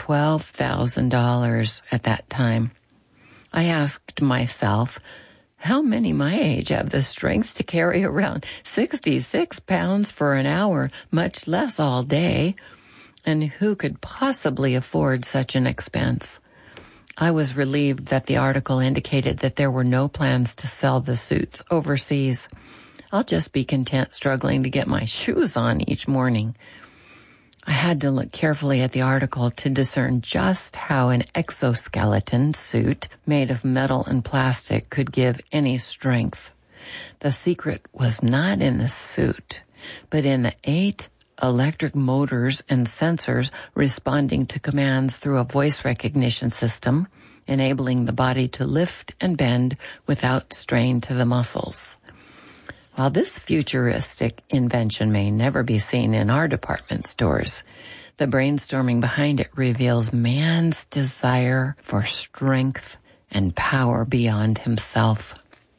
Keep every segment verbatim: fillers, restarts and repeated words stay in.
twelve thousand dollars at that time. I asked myself, how many my age have the strength to carry around sixty-six pounds for an hour, much less all day? And who could possibly afford such an expense? I was relieved that the article indicated that there were no plans to sell the suits overseas. I'll just be content struggling to get my shoes on each morning. I had to look carefully at the article to discern just how an exoskeleton suit made of metal and plastic could give any strength. The secret was not in the suit, but in the eight electric motors and sensors responding to commands through a voice recognition system, enabling the body to lift and bend without strain to the muscles. While this futuristic invention may never be seen in our department stores, the brainstorming behind it reveals man's desire for strength and power beyond himself.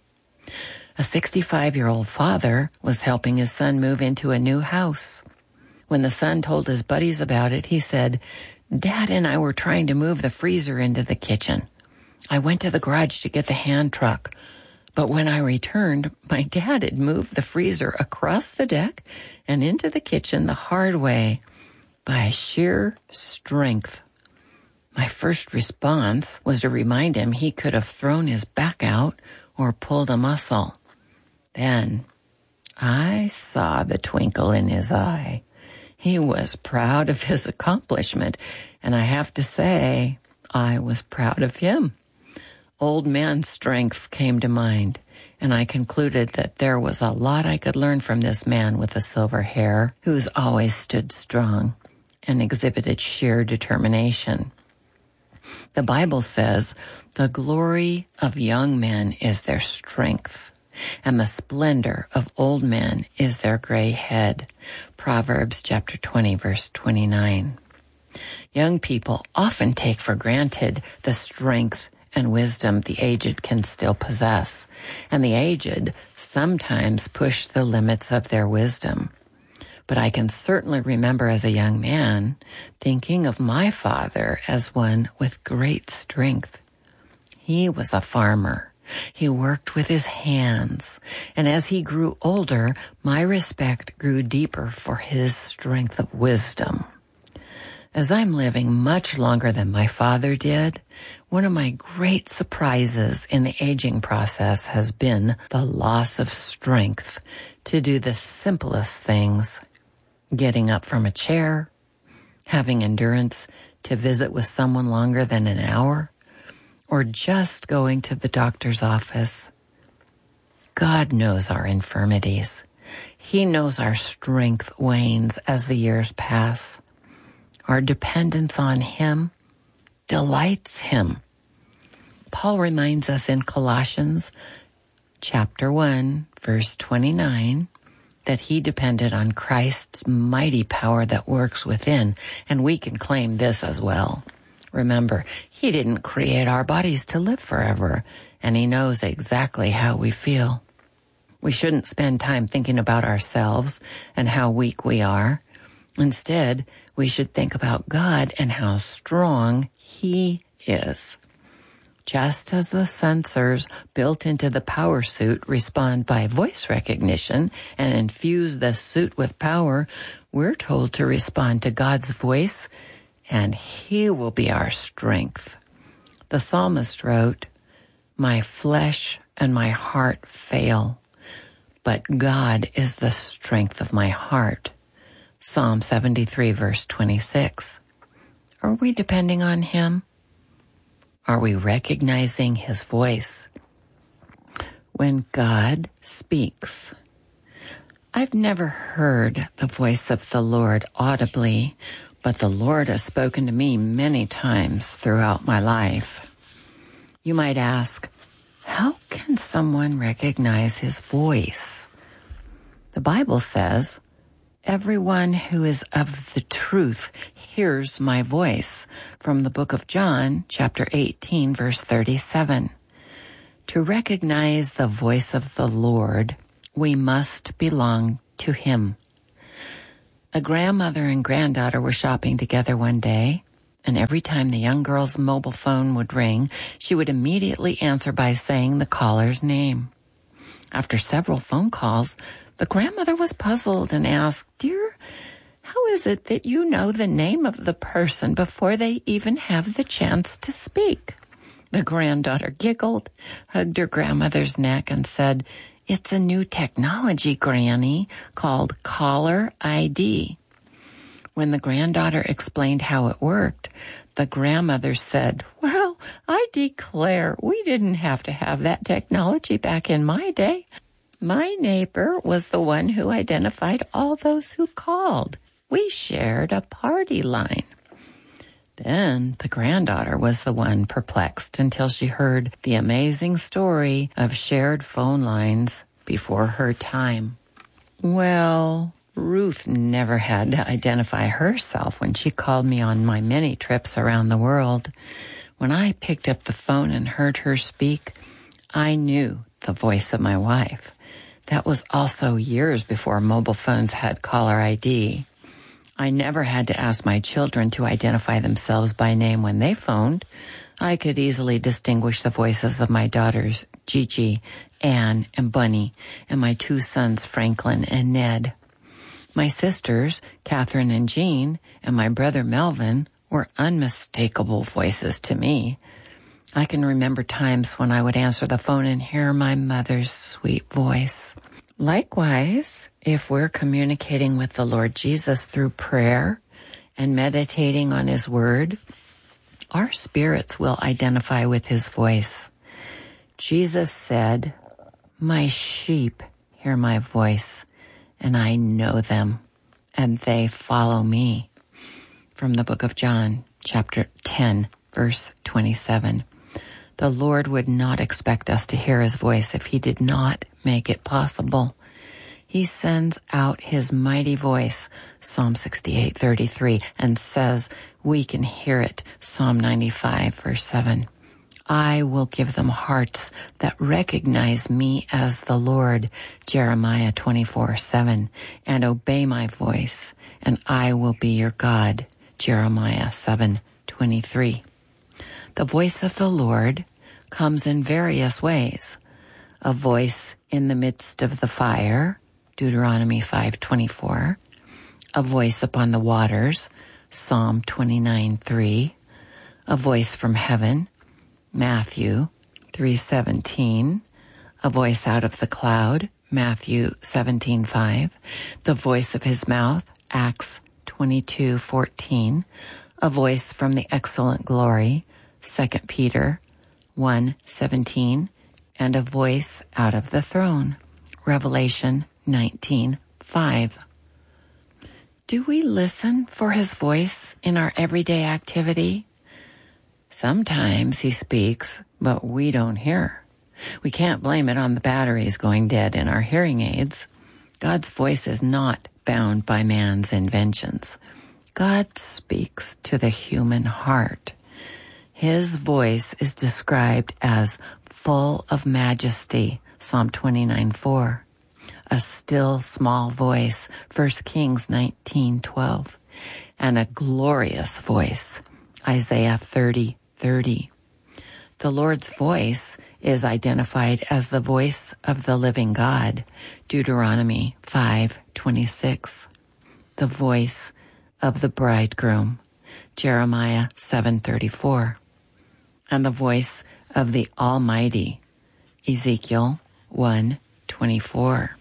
A sixty-five-year-old father was helping his son move into a new house. When the son told his buddies about it, he said, "Dad and I were trying to move the freezer into the kitchen. I went to the garage to get the hand truck. But when I returned, my dad had moved the freezer across the deck and into the kitchen the hard way by sheer strength. My first response was to remind him he could have thrown his back out or pulled a muscle. Then I saw the twinkle in his eye. He was proud of his accomplishment, and I have to say, I was proud of him. Old man strength came to mind, and I concluded that there was a lot I could learn from this man with the silver hair, who's always stood strong and exhibited sheer determination. The Bible says, the glory of young men is their strength, and the splendor of old men is their gray head. Proverbs chapter twenty, verse twenty-nine. Young people often take for granted the strength and wisdom the aged can still possess, and the aged sometimes push the limits of their wisdom. But I can certainly remember as a young man thinking of my father as one with great strength. He was a farmer. He worked with his hands, and as he grew older, my respect grew deeper for his strength of wisdom. As I'm living much longer than my father did, one of my great surprises in the aging process has been the loss of strength to do the simplest things. Getting up from a chair, having endurance to visit with someone longer than an hour, or just going to the doctor's office. God knows our infirmities. He knows our strength wanes as the years pass. Our dependence on Him delights Him. Paul reminds us in Colossians chapter one, verse twenty-nine, that he depended on Christ's mighty power that works within, and we can claim this as well. Remember, He didn't create our bodies to live forever, and He knows exactly how we feel. We shouldn't spend time thinking about ourselves and how weak we are. Instead, we should think about God and how strong He is. Just as the sensors built into the power suit respond by voice recognition and infuse the suit with power, we're told to respond to God's voice, and He will be our strength. The psalmist wrote, "My flesh and my heart fail, but God is the strength of my heart." Psalm seventy-three, verse twenty-six. Are we depending on Him? Are we recognizing His voice? When God speaks. I've never heard the voice of the Lord audibly, but the Lord has spoken to me many times throughout my life. You might ask, how can someone recognize His voice? The Bible says, "Everyone who is of the truth hears my voice," from the book of John, chapter eighteen, verse thirty-seven. To recognize the voice of the Lord, we must belong to Him. A grandmother and granddaughter were shopping together one day, And every time the young girl's mobile phone would ring, she would immediately answer by saying the caller's name. After several phone calls, the grandmother was puzzled and asked, "Dear, how is it that you know the name of the person before they even have the chance to speak?" The granddaughter giggled, hugged her grandmother's neck, and said, "It's a new technology, Granny, called caller I D." When the granddaughter explained how it worked, the grandmother said, "Well, I declare, we didn't have to have that technology back in my day. My neighbor was the one who identified all those who called. We shared a party line." Then the granddaughter was the one perplexed until she heard the amazing story of shared phone lines before her time. Well, Ruth never had to identify herself when she called me on my many trips around the world. When I picked up the phone and heard her speak, I knew the voice of my wife. That was also years before mobile phones had caller I D. I never had to ask my children to identify themselves by name when they phoned. I could easily distinguish the voices of my daughters, Gigi, Anne, and Bunny, and my two sons, Franklin and Ned. My sisters, Catherine and Jean, and my brother Melvin were unmistakable voices to me. I can remember times when I would answer the phone and hear my mother's sweet voice. Likewise, if we're communicating with the Lord Jesus through prayer and meditating on His Word, our spirits will identify with His voice. Jesus said, "My sheep hear my voice, and I know them, and they follow me." From the book of John, chapter ten, verse twenty-seven. The Lord would not expect us to hear His voice if He did not make it possible. He sends out His mighty voice, Psalm sixty-eight thirty-three, and says we can hear it, Psalm ninety-five, verse seven. I will give them hearts that recognize me as the Lord, Jeremiah twenty-four seven, and obey my voice, and I will be your God, Jeremiah seven twenty-three. The voice of the Lord comes in various ways. A voice in the midst of the fire, Deuteronomy five twenty-four. A voice upon the waters, Psalm twenty-nine three. A voice from heaven, Matthew three seventeen. A voice out of the cloud, Matthew seventeen five. The voice of His mouth, Acts twenty-two fourteen. A voice from the excellent glory, Second Peter one seventeen. And a voice out of the throne, Revelation nineteen five. Do we listen for His voice in our everyday activity? Sometimes He speaks, but we don't hear. We can't blame it on the batteries going dead in our hearing aids. God's voice is not bound by man's inventions. God speaks to the human heart. His voice is described as full of majesty, Psalm twenty-nine four. A still small voice, First Kings nineteen twelve. And a glorious voice, Isaiah thirty thirty. The Lord's voice is identified as the voice of the living God, Deuteronomy five twenty-six. The voice of the bridegroom, Jeremiah seven thirty-four. And the voice of the Almighty, Ezekiel one twenty-four.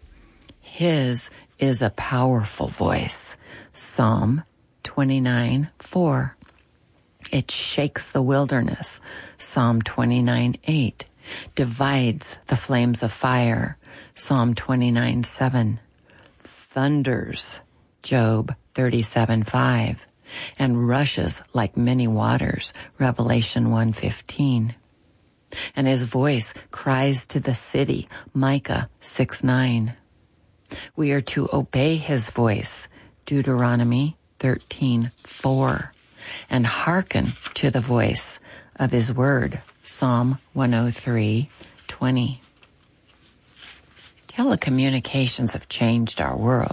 His is a powerful voice, Psalm twenty-nine four. It shakes the wilderness, Psalm twenty-nine eight. Divides the flames of fire, Psalm twenty-nine seven. Thunders, Job thirty-seven five. And rushes like many waters, Revelation one fifteen. And His voice cries to the city, Micah six nine. We are to obey His voice, Deuteronomy thirteen four. And hearken to the voice of His word, Psalm one oh three twenty. Telecommunications have changed our world.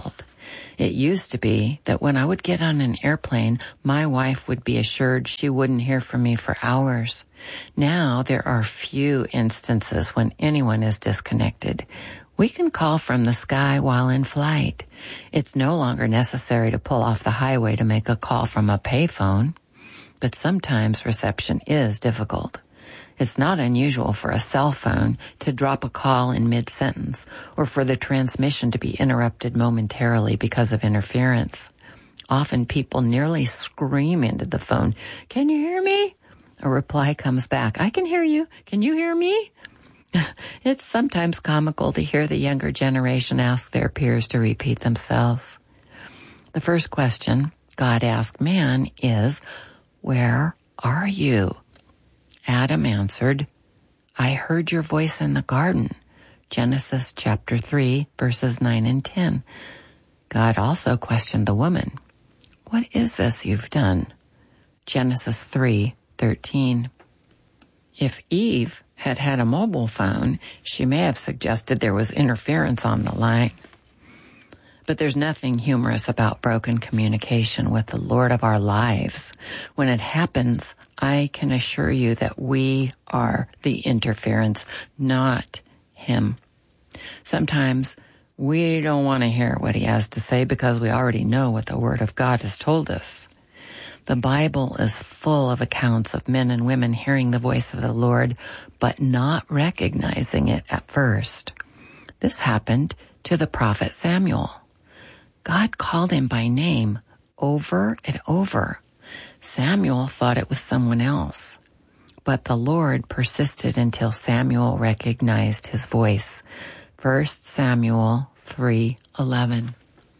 It used to be that when I would get on an airplane, my wife would be assured she wouldn't hear from me for hours. Now there are few instances when anyone is disconnected. We can call from the sky while in flight. It's no longer necessary to pull off the highway to make a call from a payphone. But sometimes reception is difficult. It's not unusual for a cell phone to drop a call in mid-sentence or for the transmission to be interrupted momentarily because of interference. Often people nearly scream into the phone, "Can you hear me?" A reply comes back, "I can hear you. Can you hear me?" It's sometimes comical to hear the younger generation ask their peers to repeat themselves. The first question God asked man is, "Where are you?" Adam answered, "I heard your voice in the garden." Genesis chapter three, verses nine and ten. God also questioned the woman, "What is this you've done?" Genesis three, thirteen. If Eve had had a mobile phone, she may have suggested there was interference on the line. But there's nothing humorous about broken communication with the Lord of our lives. When it happens, I can assure you that we are the interference, not him. Sometimes we don't want to hear what he has to say because we already know what the Word of God has told us. The Bible is full of accounts of men and women hearing the voice of the Lord, but not recognizing it at first. This happened to the prophet Samuel. God called him by name over and over. Samuel thought it was someone else, but the Lord persisted until Samuel recognized his voice. First Samuel three eleven.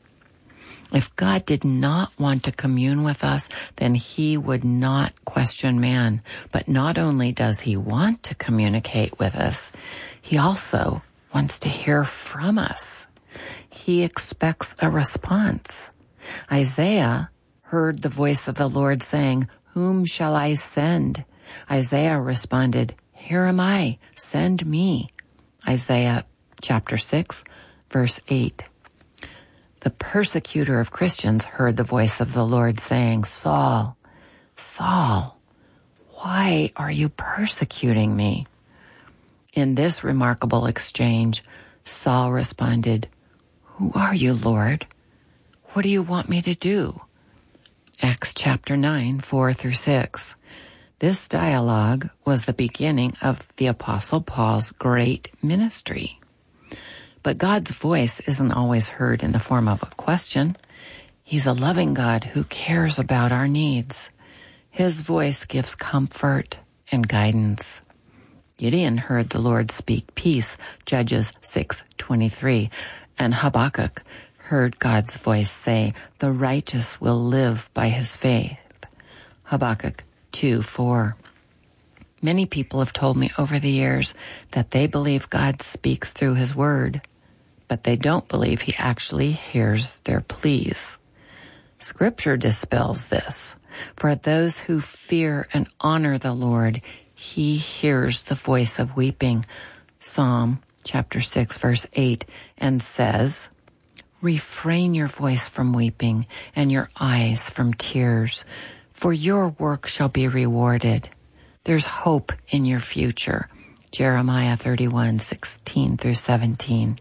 If God did not want to commune with us, then he would not question man. But not only does he want to communicate with us, he also wants to hear from us. He expects a response. Isaiah heard the voice of the Lord saying, "Whom shall I send?" Isaiah responded, "Here am I, send me." Isaiah chapter six, verse eight. The persecutor of Christians heard the voice of the Lord saying, "Saul, Saul, why are you persecuting me?" In this remarkable exchange, Saul responded, "Who are you, Lord? What do you want me to do?" Acts chapter nine, four through six. This dialogue was the beginning of the Apostle Paul's great ministry. But God's voice isn't always heard in the form of a question. He's a loving God who cares about our needs. His voice gives comfort and guidance. Gideon heard the Lord speak peace, Judges six twenty-three, and Habakkuk heard God's voice say, "The righteous will live by his faith," Habakkuk two four. Many people have told me over the years that they believe God speaks through his word, but they don't believe he actually hears their pleas. Scripture dispels this. For those who fear and honor the Lord, he hears the voice of weeping. Psalm chapter six, verse eight, and says, "Refrain your voice from weeping and your eyes from tears, for your work shall be rewarded. There's hope in your future." Jeremiah thirty-one, sixteen through seventeen.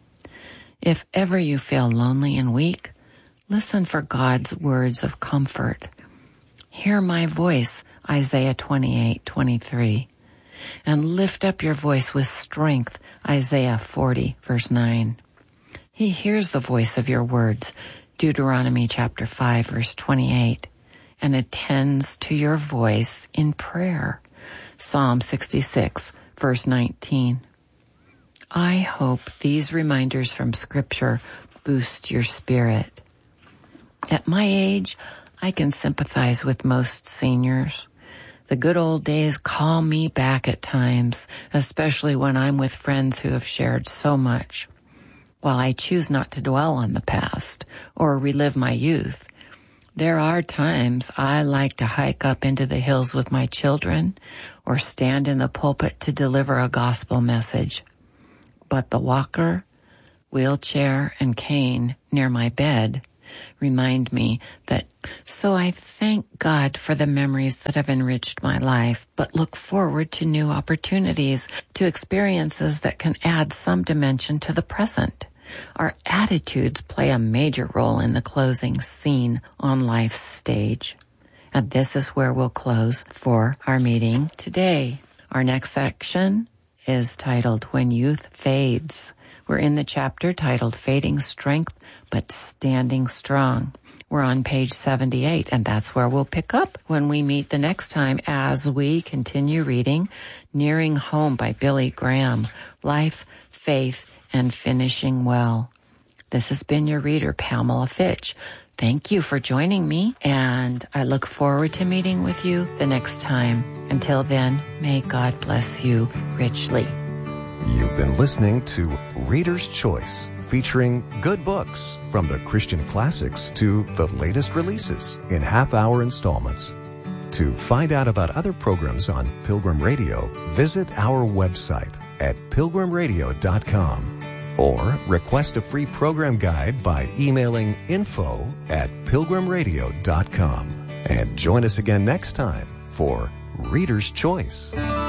If ever you feel lonely and weak, listen for God's words of comfort. Hear my voice, Isaiah twenty-eight, twenty-three. And lift up your voice with strength, Isaiah forty, verse nine. He hears the voice of your words, Deuteronomy chapter five, verse twenty-eight, and attends to your voice in prayer, Psalm sixty-six, verse nineteen. I hope these reminders from Scripture boost your spirit. At my age, I can sympathize with most seniors. The good old days call me back at times, especially when I'm with friends who have shared so much. While I choose not to dwell on the past or relive my youth, there are times I like to hike up into the hills with my children or stand in the pulpit to deliver a gospel message. But the walker wheelchair and cane near my bed remind me that so I thank God for the memories that have enriched my life, but look forward to new opportunities, to experiences that can add some dimension to the present. Our attitudes play a major role in the closing scene on life's stage. And this is where we'll close for our meeting today. Our next section is titled When Youth Fades. We're in the chapter titled Fading Strength, but Standing Strong. We're on page seventy-eight, and that's where we'll pick up when we meet the next time as we continue reading Nearing Home by Billy Graham, Life, Faith, and Finishing Well. This has been your reader, Pamela Fitch. Thank you for joining me, and I look forward to meeting with you the next time. Until then, may God bless you richly. You've been listening to Reader's Choice, featuring good books from the Christian classics to the latest releases in half-hour installments. To find out about other programs on Pilgrim Radio, visit our website at pilgrim radio dot com or request a free program guide by emailing info at pilgrim radio dot com. And join us again next time for Reader's Choice.